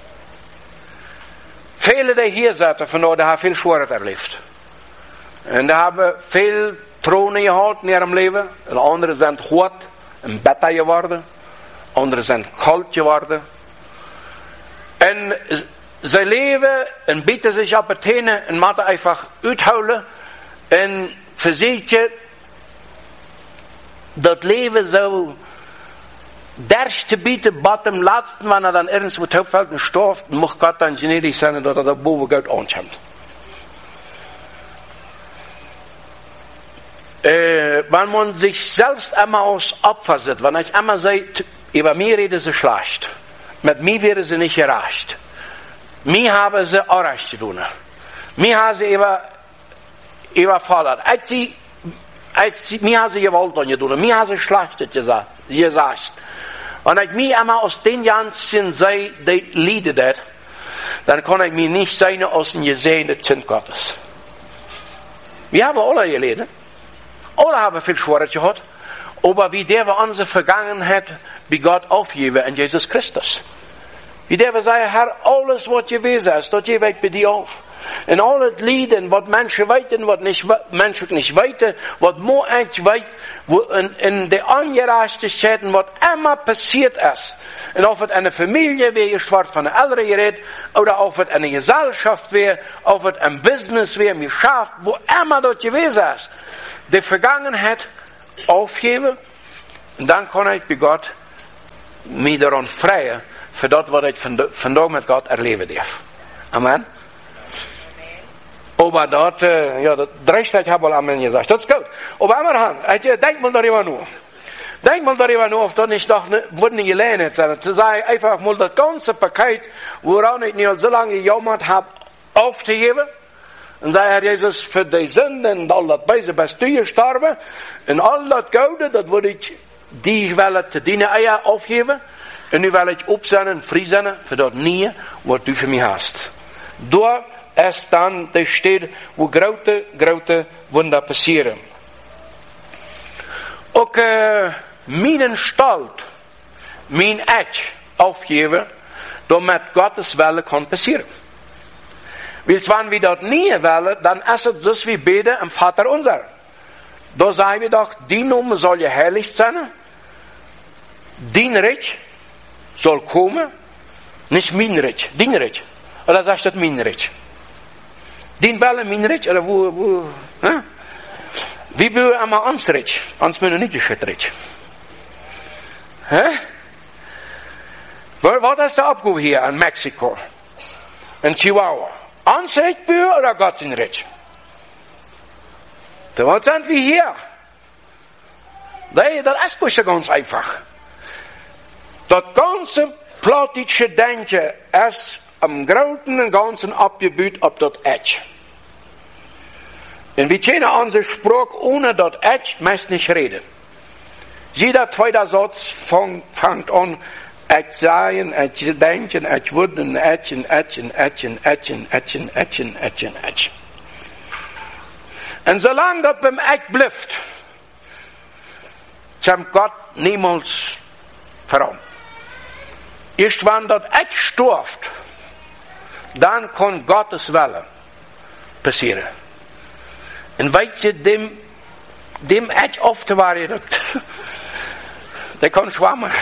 Viele, die hier sitzen, von dort, haben viel Schwore erlebt. Und die haben viel Tronen gehad in ihrem Leben. En anderen sind hot en beta geworden. Anderen sind kalt geworden. En sie leben en bieten sich op het heen en moeten einfach uithouden. En verzieken dat leven zo derst te bieten, bat dem laatsten, wanneer er dan ergens wordt opvalt en stooft, mag God dan generisch zijn dat er dat boven Gott aankomt. Äh, wenn man sich selbst immer aus Opfer sieht, wenn ich immer sage, über mich reden sie schlecht, mit mir werden sie nicht gerecht, mir haben sie auch recht zu tun, mir haben sie über, überfordert, als sie, als sie, mir haben sie Gewalt angetan, mir haben sie schlecht gesagt, gesagt. Wenn ich mich immer aus den ganzen sei, die Lieder das, dann kann ich mich nicht sein aus dem gesehenen Kind Gottes. Wir haben alle gelesen. Alle haben viel Schwierigkeit gehabt, aber wie der wir unsere Vergangenheit bei Gott aufgeben in Jesus Christus. Wie der wir sagen, Herr, alles, was gewesen ist, das gebe ich bei dir auf. In alle Lieden, was Menschen weiten, was nicht, Menschen nicht weiten, was nur ich weit, wo in, in der Ungerechtigkeiten, was immer passiert ist. Und ob es eine Familie wäre, schwarz von der Älteren gerät, oder ob es eine Gesellschaft wäre, ob es ein Business wäre, mir schafft, wo immer das gewesen ist. Die Vergangenheit aufgeben, und dann kann ich bei Gott mich daran freien, für das, was ich von, von da mit Gott erleben darf. Amen. Aber dort, äh, ja, das Recht habe ich Amen gesagt. Das ist gut. Aber immerhin, äh, denk mal darüber nur. Denk mal darüber nur, ob das nicht doch ne, wurden gelernt sind. Zu sagen, einfach mal das ganze Paket, woran ich nicht so lange gejammert habe, aufzuheben. Und sagen, Herr Jesus, für die Sünden und all das Böse bist du gestorben. Und all das Gute, das würde ich die Welle zu deinen Eier aufheben. Und nu will ich opzenden, vrij zijn, voor dat nie, wat du für mich hast. Door is dan de stad, wo grote, grote Wunder passieren. Ook uh, mijn Stalt, mijn Edge aufgeven, damit Gottes Welle kann passieren. Weil wenn wir das nie wollen, dann ist es so wie beten im Vater unser. Da sagen wir doch, die Name soll geheiligt sein, dein Reich soll kommen, nicht mein Recht, dein Recht. Oder sagst du das mein Recht? Dein Welle, mein Recht, oder wo, wo, hä? Wie will einmal ans Recht, ans mir nicht geschüttet Recht. Hä? Was ist der Abgabe hier in Mexiko? In Chihuahua? Ans Recht oder Gottes Recht? Was sind wir hier? Das ist nicht ganz einfach. Das ganze politische Denken ist am Großen und Ganzen abgebaut auf das Edge. Und wir kennen unsere Sprache ohne das Edge meist nicht reden. Jeder zweite Satz fängt an, ich sagen, ich denken, ich würden, ich, ich, ich, ich, ich, ich, ich, ich, ich. Und solange das beim Ich bleibt, kann Gott niemals verrauen. Erst wenn das Ich stirbt, dann kann Gottes Wille passieren. Und welche dem, dem Ich aufzuwahren, der kann schwammen.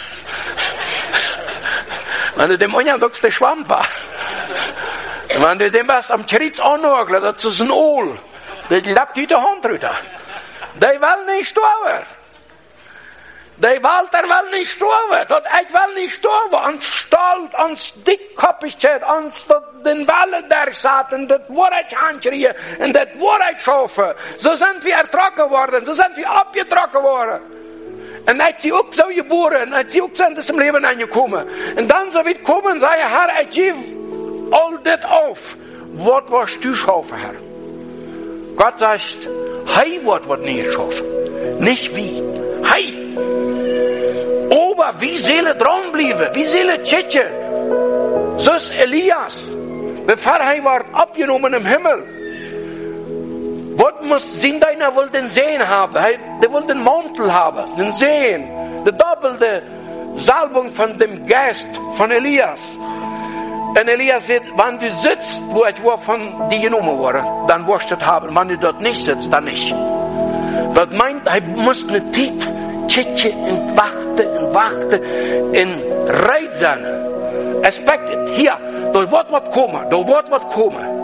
Wenn du dem unjährigst der Schwamm war, wenn du dem was am Kritz anhörst, das ist ein Ohl, der lebt wie der Hund drüber. Der will nicht sterben. Der Walter will nicht sterben. Das Ich will nicht sterben. Ans Stolz, ans Dickkoppigkeit, ans den Wallen der Satan, das Wahrheit ankriegen und das Wahrheit schaffen. So sind wir ertrocken worden, so sind wir abgetrocken worden. Und hat sie auch so geboren, hat sie auch so in diesem Leben angekommen. Und dann so wird kommen, sei Herr, ich gebe all das auf. Was wirst du schaffen, Herr? Gott sagt, hey, was wird nie geschaffen. Nicht wie. Hey. Aber wie Seele dran blieben, wie Seele tschetje. So ist Elias. Bevor er war abgenommen im Himmel. Was muss sein, deiner will den Sehen haben? Der will den Mantel haben, den Sehen. Die doppelte Salbung von dem Geist von Elias. Und Elias sagt, wenn du sitzt, wo ich war von dir genommen wurde, dann wirst du das haben. Wenn du dort nicht sitzt, dann nicht. Das meint, er muss eine Zeit tschitche und wachte und wachte in Reit sein. Aspekte, hier, da wird was kommen, da wird was kommen.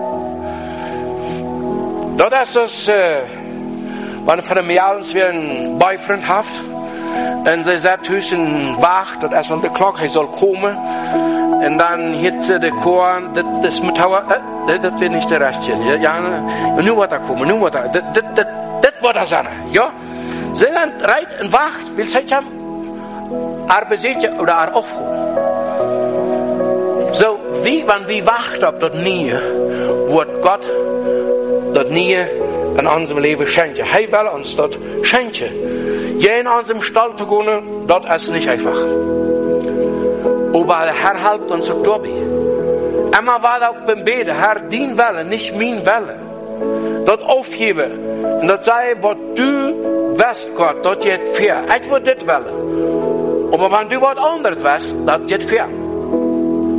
Das ist es, äh, wenn von einem Jahr wie ein Boyfriend hat, und sie sagt, Hüschen wach, das ist, wenn die Glocke soll kommen, und dann hitze der Chor, das, das mit Hauer, äh, das wird nicht der Rest hier, ja, ja, und nun wird er kommen, nun wird er, das, das, das, das wird er sein, ja. Sie sind reit und wacht, will sich haben, er besiegt oder er aufholen. So, wie, wenn wir wacht auf das nie, wird Gott das nie in unserem Leben schenken. Er will uns das schenken. Je in unserem Stall zu gehen, das ist nicht einfach. Aber der Herr hält uns auch dabei. Immer war auch beim Beten, Herr, dein Wille, nicht mein Wille. Das aufgeben. Und das sei, was du weißt, Gott, das geht fair. Ich will das wollen. Aber wenn du was anderes weißt, das geht fair.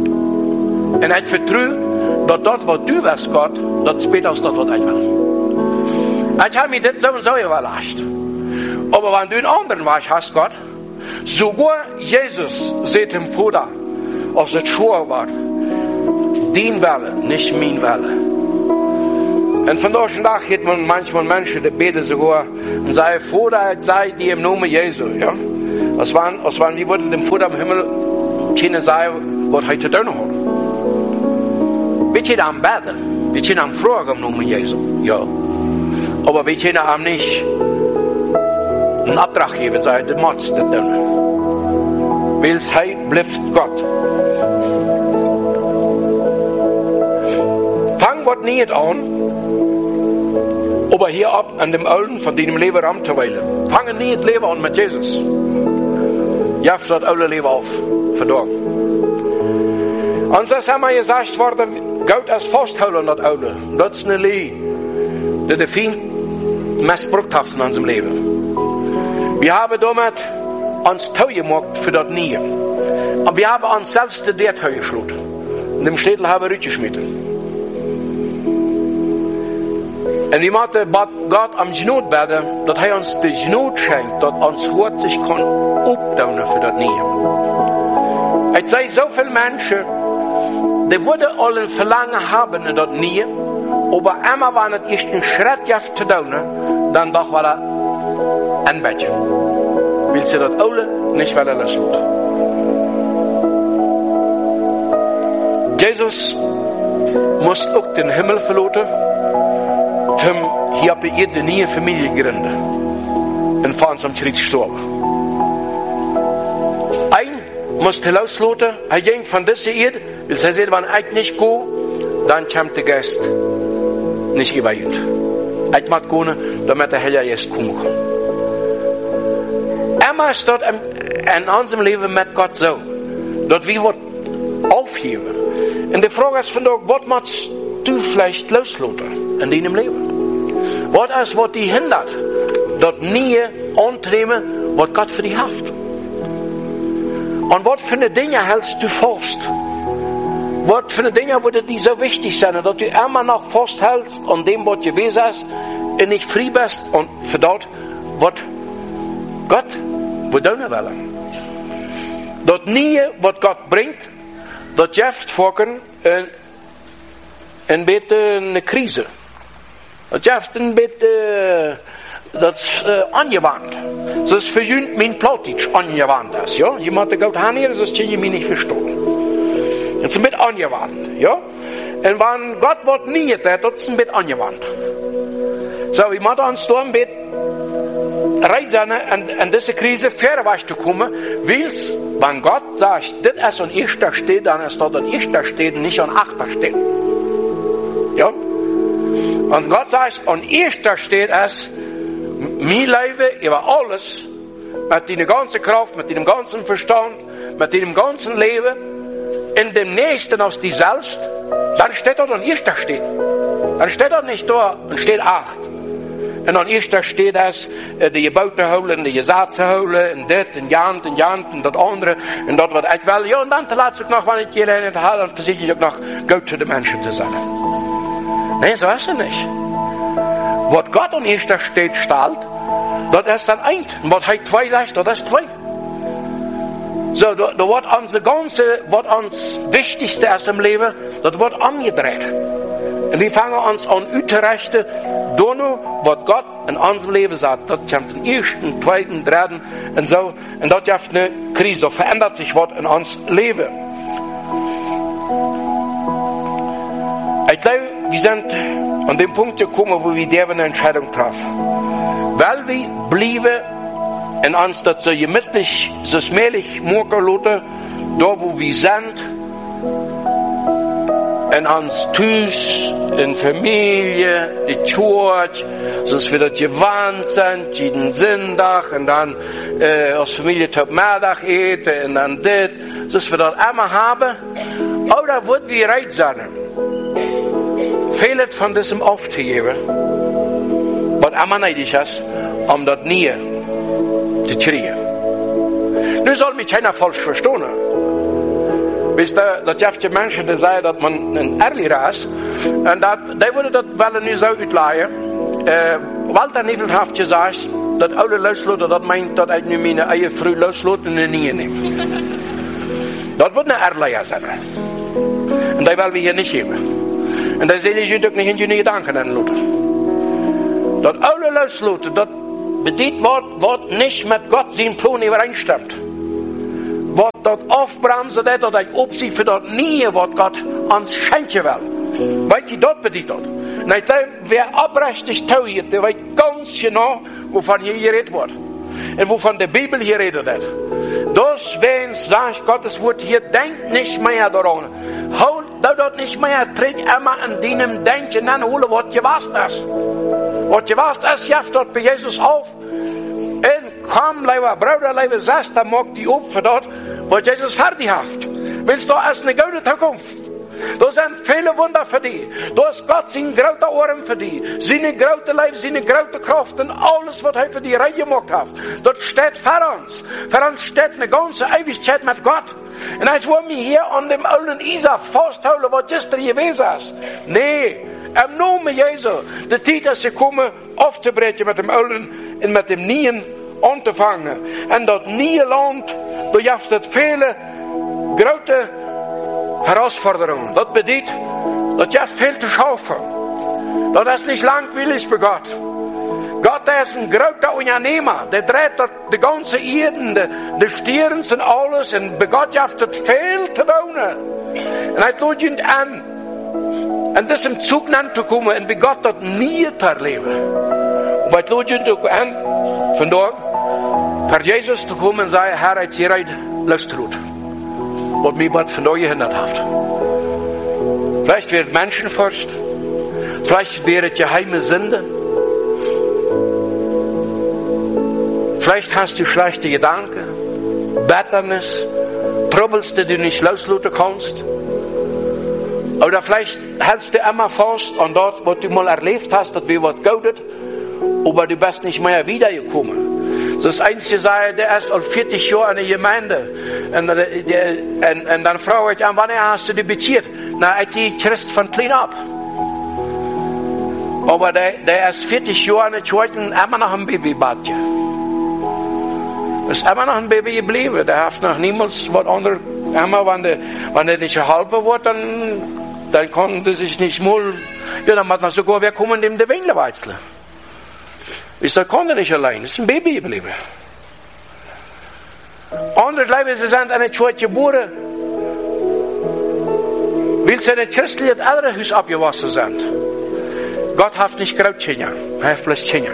En ik vertrouw dat dat wat du was, Gott, dat später aus dat wat ich will. Ich habe mir das so und so überlasst. Aber wenn du einen anderen Weg hast, Gott, sogar Jesus sagt dem Vater, als es schwer war, dein Wille, nicht mein Wille. Und von diesem Tag hat man manchmal Menschen, die beten sogar und sagen, Vater, sei dir im Namen Jesu, ja. Als wenn, als wenn die würden dem Vater im Himmel können sagen, was er zu tun hat. Wir können am beten, wir können am fragen im Namen Jesu, ja. Aber wir können am nicht einen Auftrag geben, sagen, du musst das tun. Weil er bleibt Gott. Fang Gott nicht an, aber hier ab an dem Alten von deinem Leben ran zu weilen. Fange nicht das Leben an mit Jesus. Jeft das alte Leben auf, vandaag. Und so haben wir gesagt worden, Gott als vasthouden aan dat oude. Dat is een lee. Dat de fien misbruikt heeft in ons leven. We hebben damit ons touw gemaakt voor dat nieuwe. En we hebben ons zelfs de deur touw gesloten. In dem Städtel hebben we uitgesmeten. En we moeten Gott am Genoot bidden, dat hij ons de genoot schenkt, dat ons hart zich kan opdoen voor dat nieuwe. Het zijn zoveel mensen, die worden al een verlangen hebben in dat nieuwe, aber immer wenn het eerst een schritt heeft te doen, dan toch wel een beetje. Wil ze dat oude niet willen lassen. Jesus moest ook den Himmel verlaten, um hier op de aarde een nieuwe familie gründen. En van zijn Krieg gestorben. Ein moest hij loslaten, hij ging van deze aarde, wil hij zeggen, wanneer ik niet ga, dan komt de geest niet über jut. Ik moet gaan, damit de Heilige Geest komen kan. Immer ist dort in unserem Leben mit Gott so, dass wir was aufheben. Und die Frage ist von dort, was machst du vielleicht loslassen in deinem Leben? Was ist, was dich hindert, dort nie anzunehmen, was Gott für dich hat? Und was für eine Dinge hältst du fest? Was für eine Dinge, wo die so wichtig sind, dass du immer noch festhältst an dem, was gewesen ist, und nicht frei bist und für dort, was Gott will tun wollen. Dat nie wat Gott bringt, dat jeft fokken een, een beetje een crisis. Dat jeft een beetje, dat is uh, angewand. Dat is voor jullie mijn Plattdeutsch angewand is, ja. Je moet het goed aanheren, zoals je mij niet verstaat. Dat is een beetje angewand, ja. En wanneer Gott wat niet heeft, dat is een beetje angewand. Zo, we moeten ons door een beetje reit zijn en, en deze crisis verder weg te komen, wils, wenn Gott sagt, dit is an eerster steht, dan is dat an eerster steht, nicht an achter steht. Ja? Und Gott sagt, an eerster steht es, mein Leben über alles, mit deiner ganzen Kraft, mit deinem ganzen Verstand, mit deinem ganzen Leben, in dem Nächsten aus dir selbst, dann steht dort an eerster steht. Dann steht dort nicht da, dann steht acht. En dan eerst daar steht es, de je bout te houden, de je zaad te houden, en dit, en jant, en jant, en dat andere, en dat wat ik wel. Ja, en dan te laatst ook nog, wanneer ik je in het haal, dan verzekerd je ook nog, goed voor de mensen te zijn. Nee, zo is het niet. Wat God aan eerst daar steht, stelt, dat is dan eind. En wat hij twee zegt, dat is twee. Zo, dat wordt onze ganze, wat ons wichtigste is im Leben, dat wordt omgedraaid. En we vangen ons aan uit te richten, door nu wat Gott in unserem Leben sagt. Das kommt den ersten, zweiten, dritten und so. Und dort gibt eine Krise, verändert sich was in uns Leben. Ich glaube, wir sind an dem Punkt gekommen, wo wir der eine Entscheidung treffen. Weil wir blieben in uns, dass so gemütlich, so schmählich, Murkerlote, da wo wir sind, in uns Tüß, in Familie, die Church, sonst wir das gewandt sind, jeden Sonntag, und dann äh, als Familie tot Mittag eten, und dann dit, sonst wir das immer haben, oder wird wir reit sein, vieles von diesem aufzugeben, was immer nötig ist, um das nie zu kriegen. Nun soll mich keiner falsch verstehen. Wisst ihr, dat je je mensen die zeggen dat men een early is. En dat, die willen dat wel nu zo uitlaaien. Uh, Walter Nevel heeft gezegd, dat oude luisloten, dat meint dat ik nu mijn eigen vrouw luisloten en niet neem. Dat wordt een early zijn. En die willen we hier niet hebben. En daar zullen jullie ook niet in jullie gedanken aan laten. Dat oude luisloten, dat betekent wordt, wordt niet met God zijn plan overeenstemt. Wat dat afbremsen, dat dat ik opzie voor dat nieuwe wat God ons schenken wil. Weet je, dat betekent dat. Nee, dat weer oprechtig touwt, dat weet ganz genau, waarvan hier geredet wordt. En waarvan de Bibel hier redet. Deswegen sagt Gottes Wort hier, denkt nicht mehr daran. Hol dat nicht mehr, tritt immer in deinem Denken an, hole, was je was ist. Was je was ist, jaft dort bei Jesus auf. En komm, lieber Bruder, lieber Schwester, mag die op für dort, was Jesus fertig hat. Willst du erst eine gute Zukunft? Da sind viele Wunder für dich. Da ist Gott sein großer Ohren für dich. Seine große Leib, seine große Kraft und alles, was er für dich reingemacht hat. Das steht für uns. Für uns steht eine ganze Ewigkeit mit Gott. Und als wir mich hier an dem alten Isa festhalten, was gestern gewesen ist. Nee, im Namen Jesu, die Zeit ist gekommen, aufzubrechen mit dem alten und mit dem Neuen anzufangen. Und das neue Land, da gibt es viele große Herausforderungen. Das bedeutet, dass je viel zu schaffen. Das ist nicht langweilig für Gott. Gott ist ein großer Unternehmer. Der dreht die ganze Erde, die, die Sterne und alles. Und bei Gott hat es viel zu tun. Und er tut ihn an. Und das im Zug zu kommen und bei Gott das nie zu erleben. Und er tut ihn an, von dort, für Jesus zu kommen und sagen, Herr, jetzt hier losgetrut. Was mich was von euch gehindert hat. Vielleicht wird Menschenfurcht, vielleicht wäre es geheime Sünde, vielleicht hast du schlechte Gedanken, Bitternis, Troubles, die du nicht loslassen kannst. Oder vielleicht hältst du immer fest an dort, was du mal erlebt hast, dass wir was Gutes, aber du bist nicht mehr wiedergekommen. Das einzige sei, der ist auf vierzig Jahre in der Gemeinde. Und, und, und dann frage ich an, wann hast du debütiert? Na, als ich Christ von klein ab. Aber der, der ist vierzig Jahre in der Kirche immer noch ein Babybadje. Ist immer noch ein Baby geblieben. Der hat noch niemals was anderes. Immer, wenn der, wenn der nicht halber wird, dann, dann konnte er sich nicht mal, ja, dann hat man sogar, wer kommen dem der Wengler weizeln. Ist der konnte nicht allein, ist ein Baby geblieben. Andere Leute sind in einer Kirche geboren, weil sie in christlichen Elternhaus abgewachsen sind. Gott hat nicht Kraut Kinder, er hat bloß Kinder.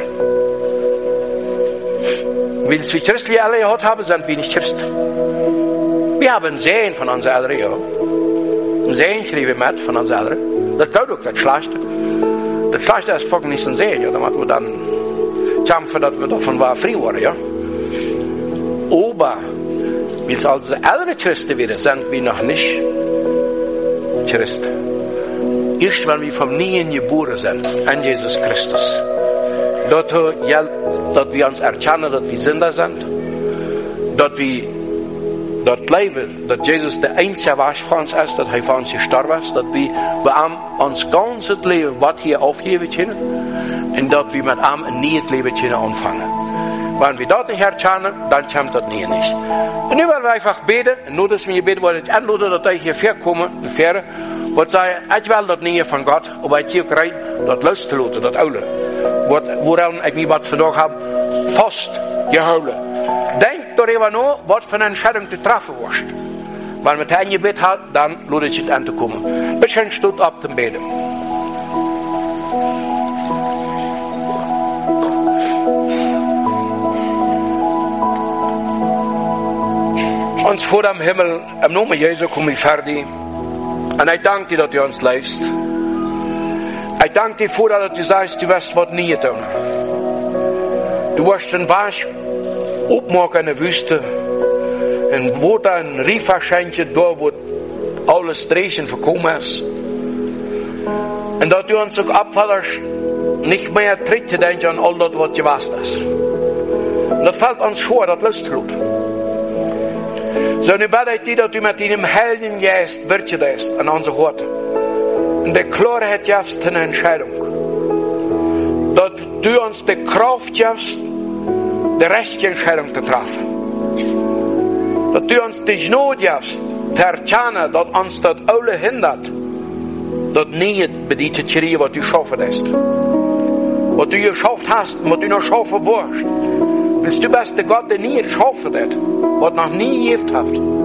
Weil sie christliche Eltern gehabt haben, sind wir nicht Christ. Wir haben Sehen von unseren Eltern, ja. Sehen kriegen wir mit von unseren Eltern. Das tut auch das Schlechte. Das Schlechte ist folgend nicht ein Sehen, ja, damit wir dann kämpfen, dass wir davon war frei waren, ja. Aber, weil es als ältere Christen wieder sind, wir noch nicht Christen. Erst wenn wir vom Neuen geboren sind, an Jesus Christus. Dort gilt, dass wir uns erkennen, dass wir Sünder sind, dass wir dort leben, dass Jesus der einzige Wasch für uns ist, dass er für uns gestorben ist, dass wir bei ihm uns ganzes Leben, was hier aufgeben können, und dass wir mit ihm ein neues Leben können anfangen. Wenn wir das nicht erkennen, dann kommt das nie nicht. Und nun werden wir einfach beten, und nur dass wir beten, weil ich anlade, dass ich hierher komme, hierher, und sage, ich will das nie von Gott, aber ich ziehe rein, das loszulassen, das Aule. Woran ich mich was vandaag habe, fast gehouden. Denk darüber nach, was für eine Entscheidung du treffen wirst. Wenn man ein Gebet hat, dann lohnt es sich anzukommen. Bisschen steht ab dem Beten. Uns vor dem Himmel, im Namen Jesu komme ich fertig. Und ich danke dir, dass du uns leibst. Ich danke dir vor, dass du sagst, du wirst was nie tun. Du wirst den Wasch opmaken in der Wüste. Und wo dann Riefer schenken, da wo alles Dreschen verkommen ist. Und dass du uns auch abfallerst, nicht mehr tritt zu denken an all das, was du weißt ist. Und das fällt uns schwer, das loszulassen. Så nu bad ik die dat u met die Heiligen Geist wirtschest an unser Hort. Und die Klarheit gibst in der Entscheidung. Dass du uns die Kraft gibst, die rechte Entscheidung zu treffen. Dass du uns die Gnade gibst, zu erkennen, dass uns das alle hindert, dass nicht bei dir zu kriegen, was du schaffen hast. Was du geschafft hast, was du noch schaffen wirst. Willst du bist der Gott, der nie geschaffen hat, was noch nie gegeben hat.